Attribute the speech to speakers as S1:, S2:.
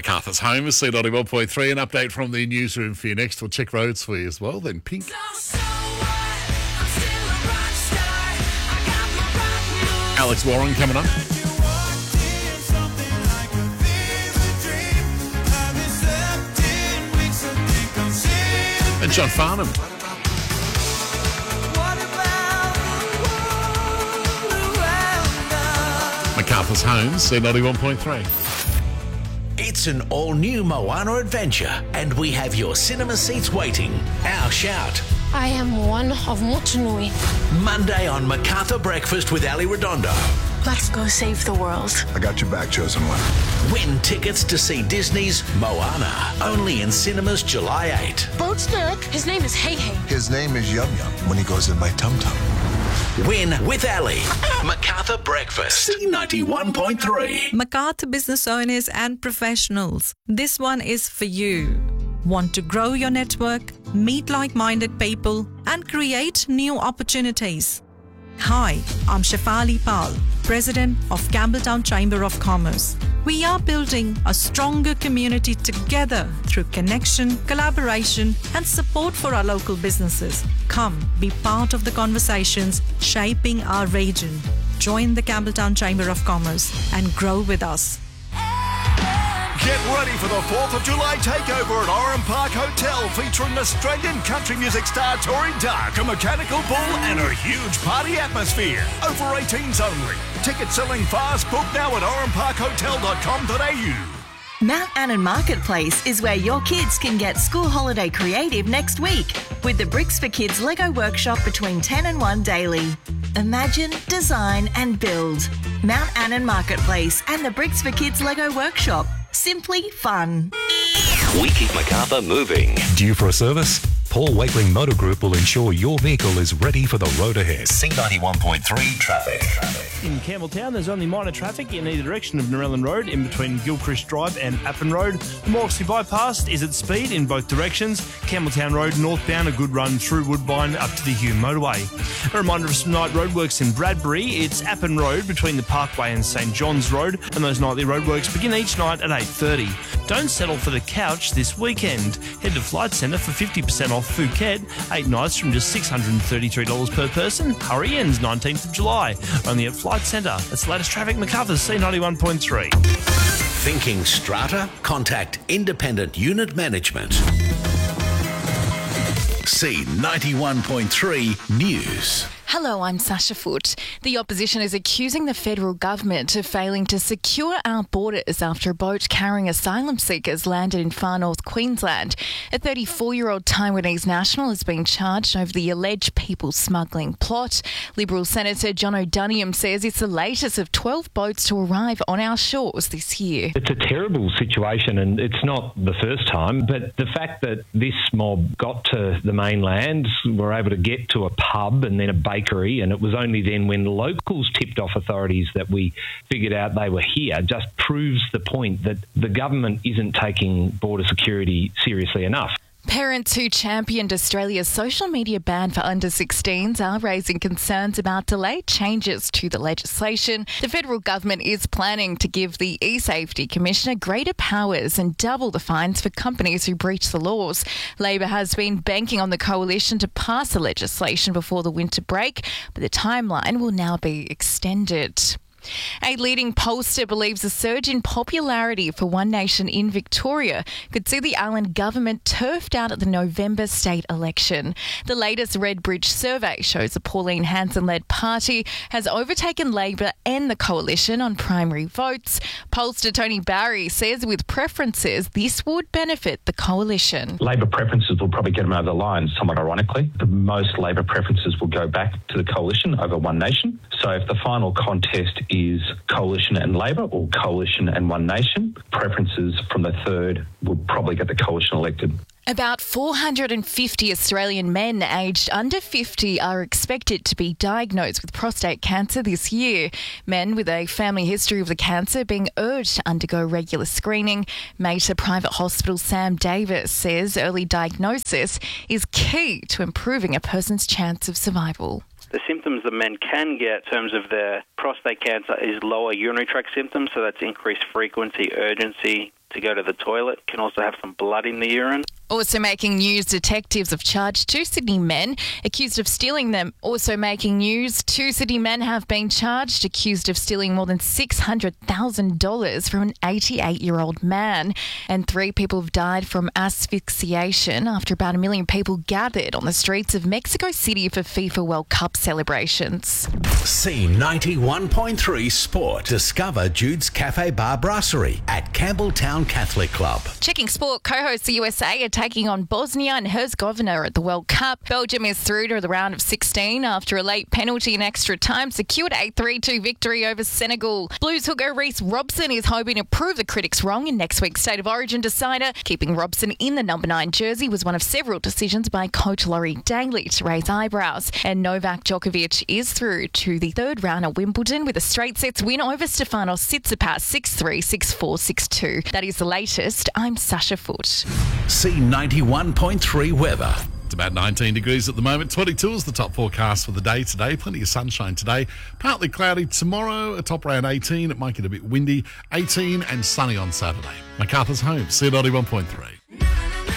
S1: Macarthur's home is C91.3. An update from the newsroom for you next. We'll check roads for you as well. Then Pink. Alex Warren coming up. And John Farnham. Macarthur's home, C91.3.
S2: It's an all-new Moana adventure, and we have your cinema seats waiting. Our shout.
S3: I am one of Motunui.
S2: Monday on Macarthur Breakfast with Ali Redondo.
S3: Let's go save the world.
S4: I got your back, Chosen One.
S2: Win tickets to see Disney's Moana, only in cinemas July 8.
S3: Boat's Derek. His name is Hey Hey.
S4: His name is Yum Yum when he goes in my Tum Tum.
S2: Win with Ali. Macarthur Breakfast, C91.3.
S5: Macarthur business owners and professionals, this one is for you. Want to grow your network, meet like-minded people, and create new opportunities? Hi, I'm Shefali Pal, President of Campbelltown Chamber of Commerce. We are building a stronger community together through connection, collaboration, and support for our local businesses. Come, be part of the conversations shaping our region. Join the Campbelltown Chamber of Commerce and grow with us.
S6: Get ready for the 4th of July takeover at Oran Park Hotel, featuring Australian country music star Tory Duck, a mechanical bull and a huge party atmosphere. Over 18s only. Tickets selling fast. Book now at oranparkhotel.com.au.
S7: Mount Annan Marketplace is where your kids can get school holiday creative next week with the Bricks for Kids Lego workshop between 10 and 1 daily. Imagine, design and build. Mount Annan Marketplace and the Bricks for Kids Lego workshop. Simply fun.
S8: We keep Macarthur moving.
S9: Due for a service? Paul Wakeling Motor Group will ensure your vehicle is ready for the road ahead.
S2: C91.3 traffic.
S10: In Campbelltown, there's only minor traffic in either direction of Narellan Road in between Gilchrist Drive and Appin Road. The Morksey Bypass is at speed in both directions. Campbelltown Road northbound, a good run through Woodbine up to the Hume Motorway. A reminder of some night roadworks in Bradbury. It's Appin Road between the Parkway and St John's Road, and those nightly roadworks begin each night at 8:30. Don't settle for the couch this weekend. Head to Flight Centre for 50% off Phuket. 8 nights from just $633 per person. Hurry ends 19th of July. Only at Flight Centre. That's the latest traffic. Macarthur C91.3.
S2: Thinking strata? Contact Independent Unit Management. C91.3 News.
S11: Hello, I'm Sasha Foote. The opposition is accusing the federal government of failing to secure our borders after a boat carrying asylum seekers landed in far north Queensland. A 34-year-old Taiwanese national has been charged over the alleged people smuggling plot. Liberal Senator John O'Duniam says it's the latest of 12 boats to arrive on our shores this year.
S12: It's a terrible situation, and it's not the first time, but the fact that this mob got to the mainland, were able to get to a pub and then a bakery, and it was only then when locals tipped off authorities that we figured out they were here, just proves the point that the government isn't taking border security seriously enough.
S11: Parents who championed Australia's social media ban for under-16s are raising concerns about delayed changes to the legislation. The federal government is planning to give the eSafety Commissioner greater powers and double the fines for companies who breach the laws. Labor has been banking on the coalition to pass the legislation before the winter break, but the timeline will now be extended. A leading pollster believes a surge in popularity for One Nation in Victoria could see the Allen government turfed out at the November state election. The latest Redbridge survey shows the Pauline Hanson-led party has overtaken Labor and the coalition on primary votes. Pollster Tony Barry says with preferences, this would benefit the coalition.
S13: Labor preferences will probably get them over the line, somewhat ironically. The most Labor preferences will go back to the coalition over One Nation. So if the final contest is coalition and Labor or coalition and One Nation, preferences from the third will probably get the coalition elected.
S11: About 450 Australian men aged under 50 are expected to be diagnosed with prostate cancer this year. Men with a family history of the cancer being urged to undergo regular screening. Mater Private Hospital Sam Davis says early diagnosis is key to improving a person's chance of survival.
S14: The symptoms that men can get in terms of their prostate cancer is lower urinary tract symptoms, so that's increased frequency, urgency, to go to the toilet, can also have some blood in the urine.
S11: Also making news, detectives have charged 2 Sydney men accused of stealing them. Also making news, 2 Sydney men have been charged accused of stealing more than $600,000 from an 88-year-old man. And 3 people have died from asphyxiation after about 1 million people gathered on the streets of Mexico City for FIFA World Cup celebrations.
S2: C91.3 Sport. Discover Jude's Cafe Bar Brasserie at Campbelltown Catholic Club.
S11: Checking sport, co-hosts the USA are taking on Bosnia and Herzegovina at the World Cup. Belgium is through to the round of 16 after a late penalty in extra time secured a 3-2 victory over Senegal. Blues hooker Reece Robson is hoping to prove the critics wrong in next week's State of Origin decider. Keeping Robson in the number 9 jersey was one of several decisions by coach Laurie Daly to raise eyebrows. And Novak Djokovic is through to the third round at Wimbledon with a straight sets win over Stefanos Tsitsipas 6-3, 6-4, 6-2. That is the latest. I'm Sasha Foote.
S2: C91.3 weather.
S1: It's about 19 degrees at the moment. 22 is the top forecast for the day today. Plenty of sunshine today. Partly cloudy tomorrow. A top around 18. It might get a bit windy. 18 and sunny on Saturday. Macarthur's home. C91.3.